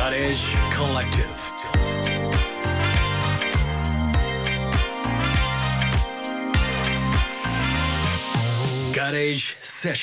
Cottage Collective. Cottage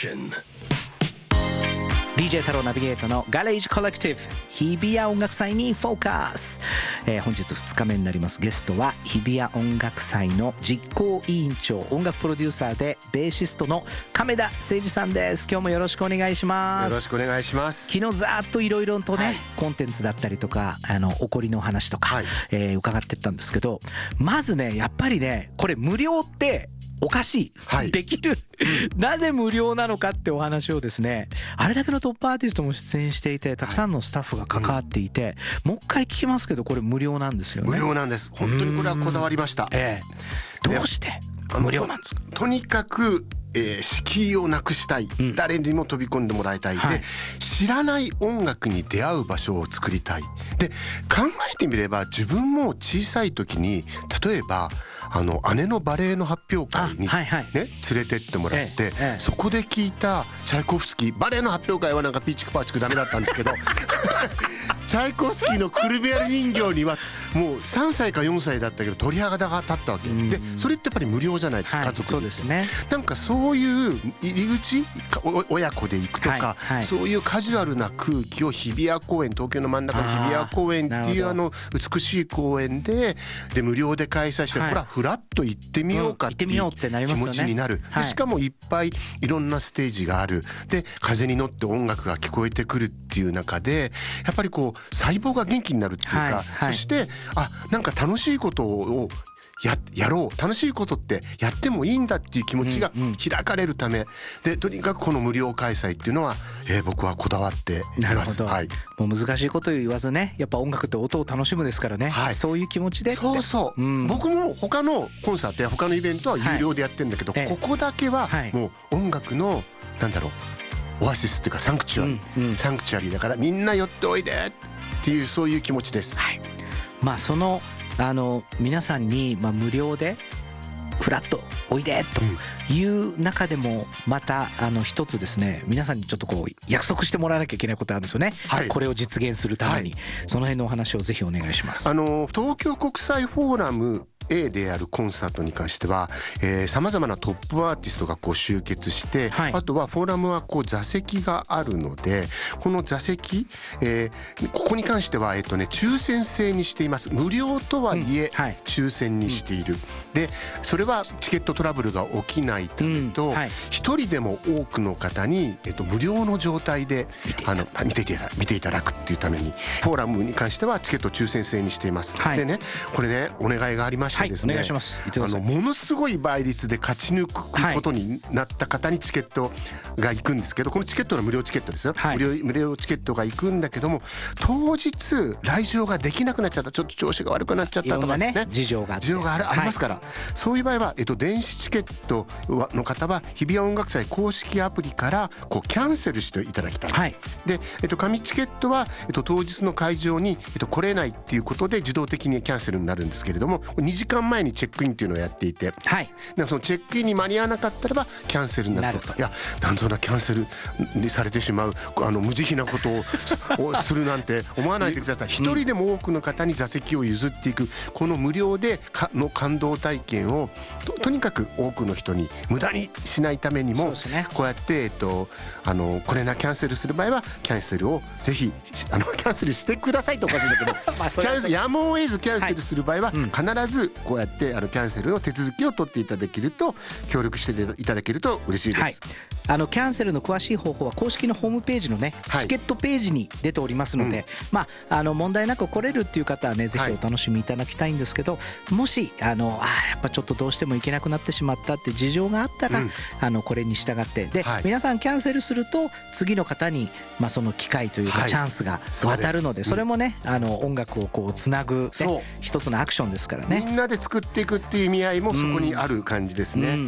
Session.DJ 太郎ナビゲートのガレージコレクティブ日比谷音楽祭にフォーカス、本日2日目になります。ゲストは日比谷音楽祭の実行委員長、音楽プロデューサーでベーシストの亀田誠二さんです。今日もよろしくお願いします。 よろしくお願いします。 昨日ざーっといろいろとね、コンテンツだったりとか起こりの話とか、伺ってったんですけど、まずねやっぱりねこれ無料っておかしい、できるなぜ無料なのかってお話をですね、あれだけのトップアーティストも出演していてたくさんのスタッフが関わっていて、もう一回聞きますけどこれ無料なんですよね。 無料なんです。本当にこれはこだわりました。 どうして無料なんですか？ とにかく敷居をなくしたい、誰にも飛び込んでもらいたい、で知らない音楽に出会う場所を作りたい。で考えてみれば自分も小さい時に例えば姉のバレエの発表会に、連れてってもらって、そこで聞いたチャイコフスキー、バレエの発表会はなんかピーチクパーチクダメだったんですけどチャイコフスキーのクルベアル人形にはもう3歳か4歳だったけど鳥肌が立ったわけで、それってやっぱり無料じゃないですか、家族に。 そうですね。 なんかそういう入り口、親子で行くとか、そういうカジュアルな空気を日比谷公園、東京の真ん中の日比谷公園っていう美しい公園で無料で開催して、ほらフラッと行ってみようかっていう気持ちになる。でしかもいっぱいいろんなステージがある。で風に乗って音楽が聞こえてくるっていう中でやっぱりこう細胞が元気になるっていうか、そしてなんか楽しいことをやろう、楽しいことってやってもいいんだっていう気持ちが開かれるためで、とにかくこの無料開催っていうのは、僕はこだわっています。もう難しいこと言わずね、やっぱ音楽って音を楽しむですからね、そういう気持ちでって。 僕も他のコンサートや他のイベントは有料でやってるんだけど、ここだけはもう音楽のオアシスっていうかサンクチュアリーだからみんな寄っておいでっていう、そういう気持ちです。 その皆さんに無料でフラッとおいでという中でもまた一つですね、皆さんにちょっとこう約束してもらわなきゃいけないことあるんですよね。これを実現するために、その辺のお話をぜひお願いします。 東京国際フォーラムA であるコンサートに関してはさまざまなトップアーティストがこう集結して、あとはフォーラムはこう座席があるので、この座席、ここに関しては抽選制にしています。無料とはいえ抽選にしている。でそれはチケットトラブルが起きないためと、一人でも多くの方に無料の状態で見ていただくっていうためにフォーラムに関してはチケット抽選制にしています。でね、これねお願いがありましてですね、ものすごい倍率で勝ち抜くことになった方にチケットが行くんですけど、このチケットは無料チケットですよ。無料チケットが行くんだけども、当日来場ができなくなっちゃった、ちょっと調子が悪くなっちゃったとかね、事情がありますから、そういう場合は電子チケットの方は日比谷音楽祭公式アプリからこうキャンセルしていただきたい。で紙チケットは当日の会場に来れないっていうことで自動的にキャンセルになるんですけれども、2時間前にチェックインっていうのをやっていて、そのチェックインに間に合わなかったらばキャンセルになると。いや、なんとなくキャンセルにされてしまう無慈悲なことをするなんて思わないでください。一人でも多くの方に座席を譲っていく、この無料での感動体験をとにかく多くの人に無駄にしないためにも、こうやってこれキャンセルする場合はキャンセルをぜひキャンセルしてくださいとおかしいんだけどやむを得ずキャンセルする場合は必ずこうやってキャンセルを手続きを取っていただけると、協力していただけると嬉しいです。 キャンセルの詳しい方法は公式のホームページのね、チケットページに出ておりますので、問題なく来れるっていう方はね、ぜひお楽しみいただきたいんですけど、もしやっぱちょっとどうしても行けなくなってしまったって事情があったら、これに従ってで、皆さんキャンセルすると次の方にその機会というかチャンスが渡るので、それもね音楽をこうつなぐ一つのアクションですからね。 みんなで作っていくっていう意味合いもそこにある感じですね。